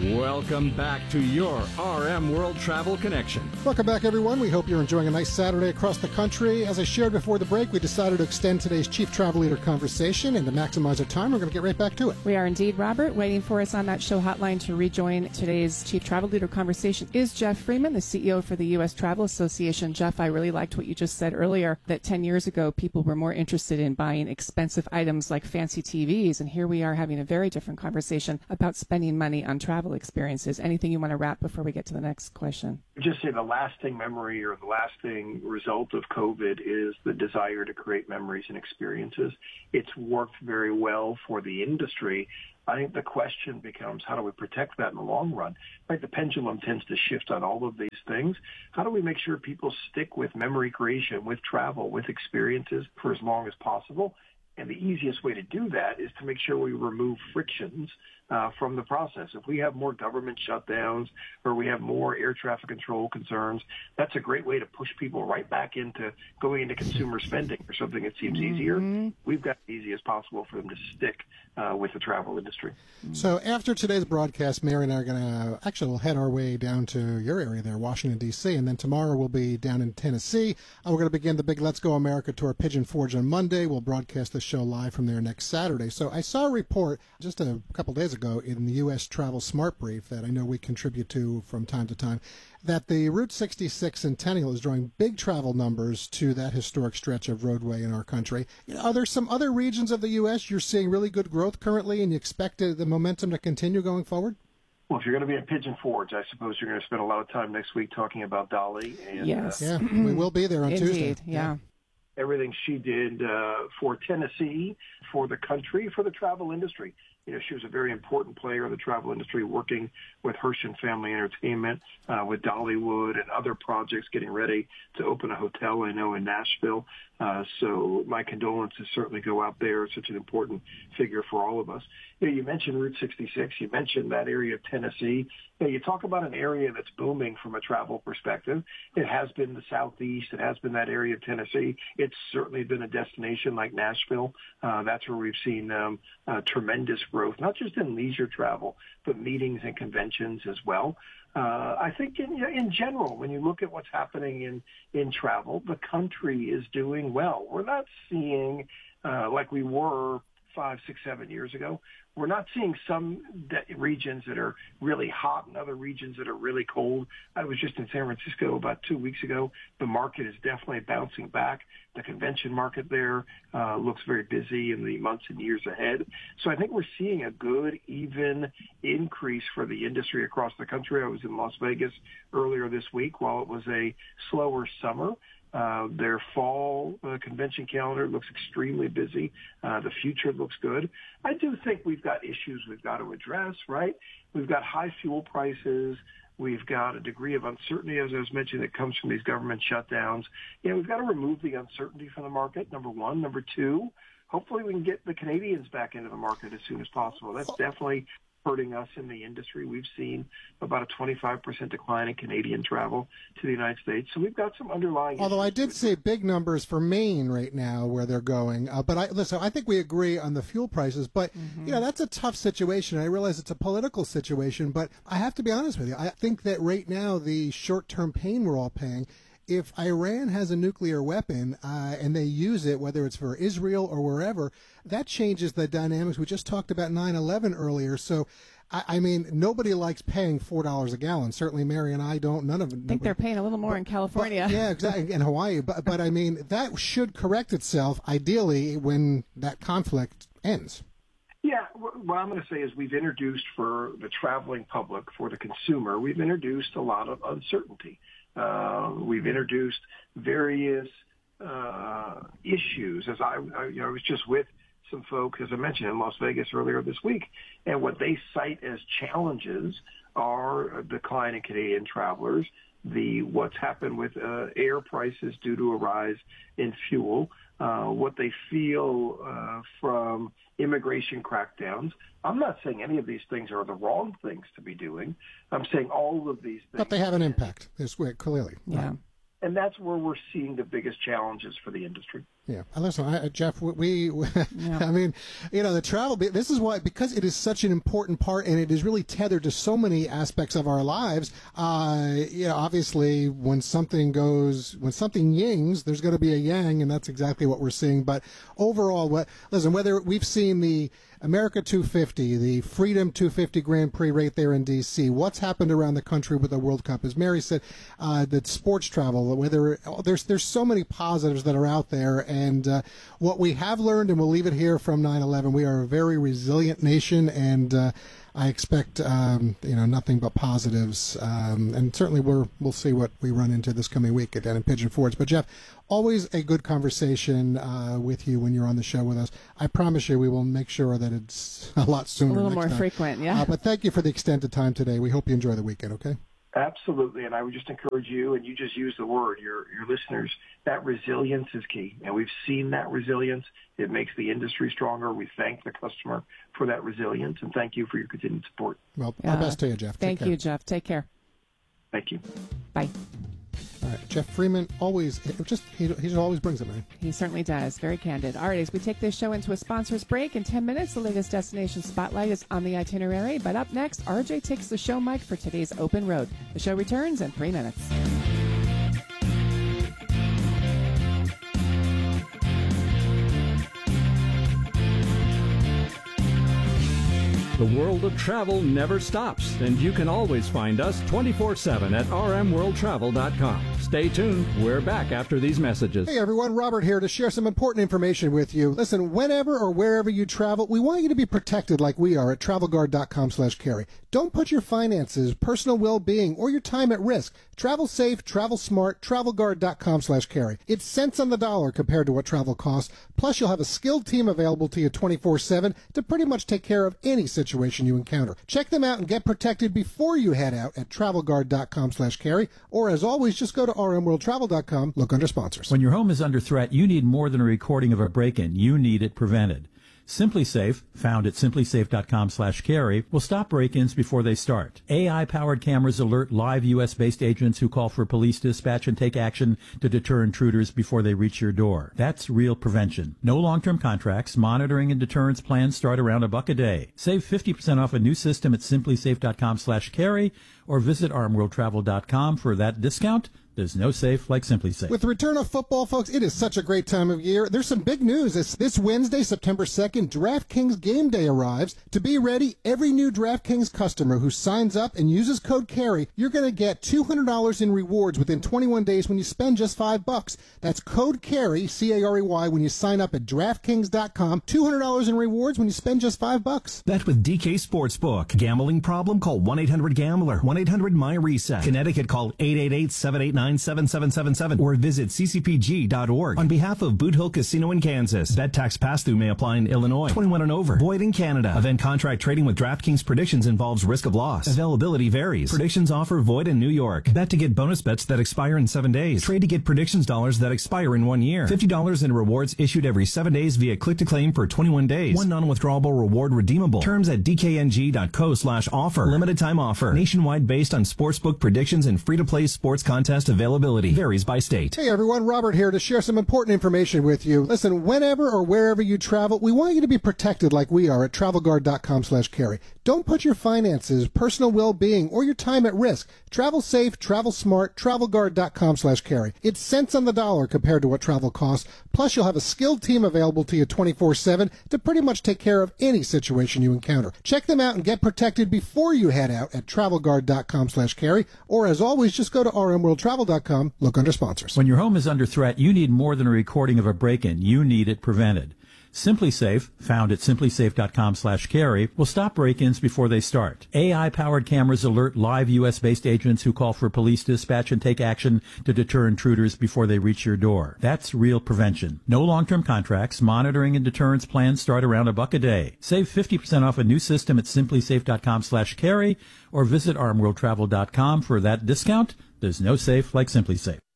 Welcome back to your RM World Travel Connection. Welcome back, everyone. We hope you're enjoying a nice Saturday across the country. As I shared before the break, we decided to extend today's Chief Travel Leader conversation, and to maximize our time, we're going to get right back to it. We are indeed, Robert. Waiting for us on that show hotline to rejoin today's Chief Travel Leader conversation is Jeff Freeman, the CEO for the U.S. Travel Association. Jeff, I really liked what you just said earlier, that 10 years ago, people were more interested in buying expensive items like fancy TVs, and here we are having a very different conversation about spending money on travel experiences. Anything you want to wrap before we get to the next question? Just say the lasting memory or the lasting result of COVID is the desire to create memories and experiences. It's worked very well for the industry. I think the question becomes, how do we protect that in the long run? Right, the pendulum tends to shift on all of these things. How do we make sure people stick with memory creation, with travel, with experiences for as long as possible? And the easiest way to do that is to make sure we remove frictions from the process. If we have more government shutdowns or we have more air traffic control concerns, that's a great way to push people right back into going into consumer spending or something that seems easier. We've got it easy as possible for them to stick with the travel industry. So after today's broadcast, Mary and I are going to we'll head our way down to your area there, Washington, D.C., and then tomorrow we'll be down in Tennessee. We're going to begin the big Let's Go America tour, Pigeon Forge, on Monday. We'll broadcast the show live from there next Saturday. So I saw a report just a couple days ago in the U.S. Travel Smart Brief that I know we contribute to from time to time, that the Route 66 Centennial is drawing big travel numbers to that historic stretch of roadway in our country. Are there some other regions of the U.S. you're seeing really good growth currently and you expect the momentum to continue going forward? Well, if you're going to be at Pigeon Forge, I suppose you're going to spend a lot of time next week talking about Dolly. And, yes. Yeah, we will be there on Tuesday. Yeah. Everything she did for Tennessee, for the country, for the travel industry. You know, she was a very important player in the travel industry, working with Hershen Family Entertainment, with Dollywood and other projects, getting ready to open a hotel, I know, in Nashville. So my condolences certainly go out there. Such an important figure for all of us. You know, you mentioned Route 66. You mentioned that area of Tennessee. You know, you talk about an area that's booming from a travel perspective. It has been the Southeast. It has been that area of Tennessee. It's certainly been a destination like Nashville. That's where we've seen tremendous growth, not just in leisure travel, but meetings and conventions as well. I think in general, when you look at what's happening in travel, the country is doing well. We're not seeing, like we were 5, 6, 7 years ago, we're not seeing some regions that are really hot and other regions that are really cold. I was just in San Francisco about 2 weeks ago. The market is definitely bouncing back. The convention market there looks very busy in the months and years ahead. So I think we're seeing a good, even increase for the industry across the country. I was in Las Vegas earlier this week while it was a slower summer. Their fall convention calendar looks extremely busy. The future looks good. I do think we've got issues we've got to address, right? We've got high fuel prices. We've got a degree of uncertainty, as I was mentioning, that comes from these government shutdowns. You know, we've got to remove the uncertainty from the market, number one. Number two, hopefully we can get the Canadians back into the market as soon as possible. That's definitely hurting us in the industry. We've seen about a 25% decline in Canadian travel to the United States. So we've got some underlying Although I did see big numbers for Maine right now where they're going. But I think we agree on the fuel prices. But, you know, that's a tough situation. I realize it's a political situation. But I have to be honest with you. I think that right now the short-term pain we're all paying, if Iran has a nuclear weapon and they use it, whether it's for Israel or wherever, that changes the dynamics. We just talked about 9/11 earlier. So, I mean, nobody likes paying $4 a gallon. Certainly Mary and I don't. None of them. I think they're paying a little more in California. Yeah, exactly, in Hawaii. But I mean, that should correct itself, ideally, when that conflict ends. Yeah, what I'm going to say is we've introduced for the traveling public, for the consumer, we've introduced a lot of uncertainty. We've introduced various issues. As I was just with some folks, as I mentioned, in Las Vegas earlier this week, and what they cite as challenges are a decline in Canadian travelers, what's happened with air prices due to a rise in fuel, what they feel from immigration crackdowns. I'm not saying any of these things are the wrong things to be doing. I'm saying all of these things. But they have an impact, clearly. Yeah. And that's where we're seeing the biggest challenges for the industry. Yeah. Listen, Jeff, we I mean, the travel, this is why, because it is such an important part and it is really tethered to so many aspects of our lives, obviously when something yings, there's going to be a yang, and that's exactly what we're seeing. But overall, whether we've seen the America 250, the Freedom 250 Grand Prix right there in D.C., what's happened around the country with the World Cup, as Mary said, that sports travel, whether there's so many positives that are out there. And what we have learned, and we'll leave it here from 9/11, we are a very resilient nation, and I expect nothing but positives. And certainly we'll see what we run into this coming week down in Pigeon Forge. But Jeff, always a good conversation with you when you're on the show with us. I promise you we will make sure that it's a lot sooner. A little next more time. Frequent, yeah. But thank you for the extended time today. We hope you enjoy the weekend, okay? Absolutely, and I would just encourage you, and you just use the word, your listeners, that resilience is key. And we've seen that resilience. It makes the industry stronger. We thank the customer for that resilience, and thank you for your continued support. Well, our best to you, Jeff. Thank you, Jeff. Take care. Thank you. Bye. All right, Jeff Freeman, he always brings it, man. He certainly does. Very candid. All right, as we take this show into a sponsor's break in 10 minutes, the latest destination spotlight is on the itinerary. But up next, RJ takes the show mic for today's Open Road. The show returns in 3 minutes. The world of travel never stops, and you can always find us 24/7 at rmworldtravel.com. Stay tuned. We're back after these messages. Hey everyone, Robert here to share some important information with you. Listen, whenever or wherever you travel, we want you to be protected like we are at travelguard.com/carry. Don't put your finances, personal well-being, or your time at risk. Travel safe, travel smart, travelguard.com/carry. It's cents on the dollar compared to what travel costs. Plus, you'll have a skilled team available to you 24/7 to pretty much take care of any situation you encounter. Check them out and get protected before you head out at travelguard.com/carry. Or as always, just go to rmworldtravel.com, look under sponsors. When your home is under threat, you need more than a recording of a break-in. You need it prevented. SimpliSafe, found at simplisafe.com/carry, will stop break-ins before they start. AI-powered cameras alert live U.S.-based agents who call for police dispatch and take action to deter intruders before they reach your door. That's real prevention. No long-term contracts. Monitoring and deterrence plans start around $1 a day. Save 50% off a new system at simplisafe.com/carry or visit armworldtravel.com for that discount. There's no safe like SimpliSafe. With the return of football, folks, it is such a great time of year. There's some big news. It's this Wednesday, September 2nd, DraftKings Game Day arrives. To be ready, every new DraftKings customer who signs up and uses code CARRY, you're going to get $200 in rewards within 21 days when you spend just $5. That's code CARRY, C-A-R-E-Y, when you sign up at DraftKings.com. $200 in rewards when you spend just $5. That's with DK Sportsbook. Gambling problem? Call 1-800-GAMBLER. 1-800-MY-RESET. Connecticut, call 888-789-7777 or visit ccpg.org. On behalf of Boot Hill Casino in Kansas, bet tax pass-through may apply in Illinois. 21 and over. Void in Canada. Event contract trading with DraftKings Predictions involves risk of loss. Availability varies. Predictions offer void in New York. Bet to get bonus bets that expire in 7 days. Trade to get predictions dollars that expire in 1 year. $50 in rewards issued every 7 days via click-to-claim for 21 days. One non-withdrawable reward redeemable. Terms at dkng.co/offer. Limited time offer. Nationwide based on sportsbook predictions and free-to-play sports contest availability. Varies by state. Hey everyone, Robert here to share some important information with you. Listen, whenever or wherever you travel, we want you to be protected like we are at travelguard.com/carry. Don't put your finances, personal well-being, or your time at risk. Travel safe, travel smart, travelguard.com/carry. It's cents on the dollar compared to what travel costs. Plus, you'll have a skilled team available to you 24/7 to pretty much take care of any situation you encounter. Check them out and get protected before you head out at travelguard.com/carry. Or as always, just go to rmworldtravel.com, look under sponsors. When your home is under threat, you need more than a recording of a break-in. You need it prevented. SimpliSafe, found at simplisafe.com/carry, will stop break-ins before they start. AI-powered cameras alert live U.S.-based agents who call for police dispatch and take action to deter intruders before they reach your door. That's real prevention. No long-term contracts. Monitoring and deterrence plans start around $1 a day. Save 50% off a new system at simplisafe.com/carry or visit armworldtravel.com for that discount. There's no safe like SimpliSafe.